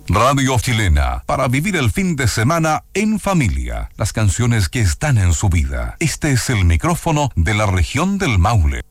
Radio Chilena, para vivir el fin de semana en familia. Las canciones que están en su vida. Este es el micrófono de la región del Maule.